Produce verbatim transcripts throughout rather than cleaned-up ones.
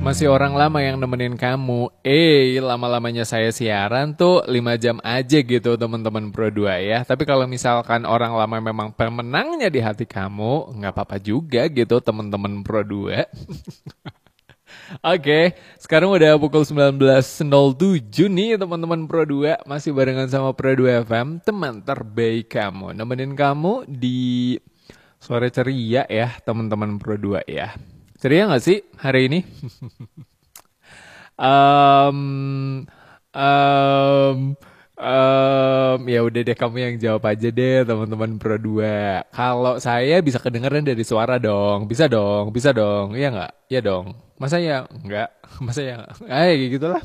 Masih orang lama yang nemenin kamu. Eh, lama-lamanya saya siaran tuh lima jam aja gitu teman-teman Pro dua ya. Tapi kalau misalkan orang lama memang pemenangnya di hati kamu, nggak apa-apa juga gitu teman-teman Pro dua. Oke, sekarang udah pukul sembilan belas nol tujuh nih teman-teman Pro dua. Masih barengan sama Pro dua F M, teman terbaik kamu. Nemenin kamu di sore ceria ya teman-teman Pro dua ya. Ceria nggak sih hari ini? Um, um, um, ya udah deh kamu yang jawab aja deh teman-teman Pro dua. Kalau saya bisa kedengeran dari suara dong, bisa dong, bisa dong, iya nggak? Iya dong. Masa ya nggak? Masa ya nggak? Ah, ya gitulah.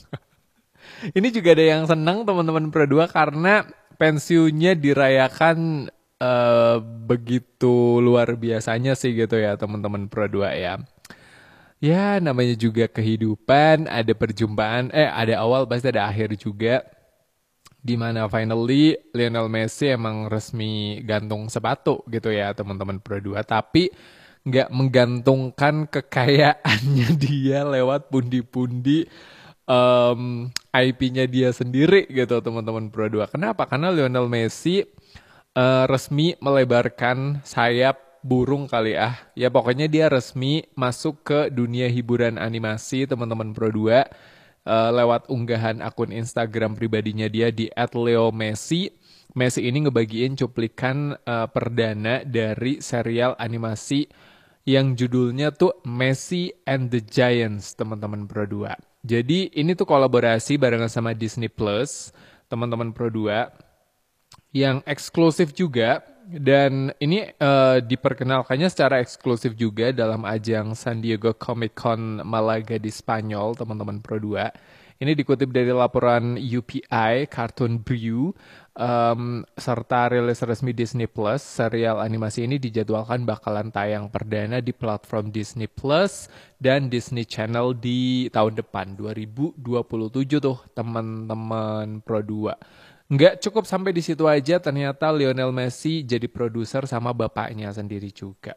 Ini juga ada yang senang teman-teman Pro dua karena pensiunnya dirayakan eh, begitu luar biasanya sih gitu ya teman-teman Pro dua ya. Ya, namanya juga kehidupan, ada perjumpaan, eh ada awal pasti ada akhir juga. Di mana finally Lionel Messi emang resmi gantung sepatu gitu ya teman-teman Pro dua. Tapi nggak menggantungkan kekayaannya dia lewat pundi-pundi em, I P-nya dia sendiri gitu teman-teman Pro dua. Kenapa? Karena Lionel Messi eh, resmi melebarkan sayap burung kali ah. Ya pokoknya dia resmi masuk ke dunia hiburan animasi teman-teman Pro dua eh, lewat unggahan akun Instagram pribadinya dia di at leo messi. Messi ini ngebagiin cuplikan eh, perdana dari serial animasi yang judulnya tuh Messi and the Giants teman-teman Pro dua. Jadi ini tuh kolaborasi barengan sama Disney Plus teman-teman Pro dua yang eksklusif juga dan ini eh, diperkenalkannya secara eksklusif juga dalam ajang San Diego Comic Con Malaga di Spanyol teman-teman Pro dua. Ini dikutip dari laporan U P I Cartoon Brew em, serta rilis resmi Disney Plus. Serial animasi ini dijadwalkan bakalan tayang perdana di platform Disney Plus dan Disney Channel di tahun depan dua ribu dua puluh tujuh tuh teman-teman Pro dua. Nggak cukup sampai di situ aja, ternyata Lionel Messi jadi produser sama bapaknya sendiri juga.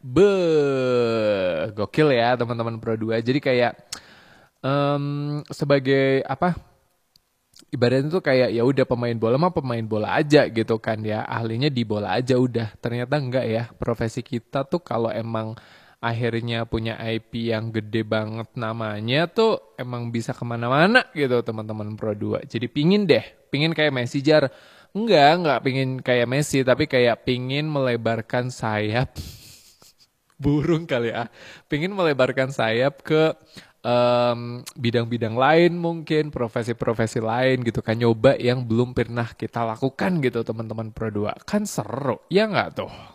Beuh, gokil ya teman-teman Pro dua. Jadi kayak em, sebagai apa? Ibaratnya tuh kayak ya udah pemain bola mah pemain bola aja gitu kan ya. Ahlinya di bola aja udah. Ternyata enggak ya. Profesi kita tuh kalau emang akhirnya punya I P yang gede banget namanya tuh emang bisa kemana-mana gitu teman-teman Pro dua. Jadi pingin deh, pingin kayak Messi jar. Enggak, enggak pingin kayak Messi tapi kayak pingin melebarkan sayap burung kali ya. Pingin melebarkan sayap ke em, bidang-bidang lain mungkin, profesi-profesi lain gitu kan. Nyoba yang belum pernah kita lakukan gitu teman-teman Pro dua. Kan seru, ya nggak tuh?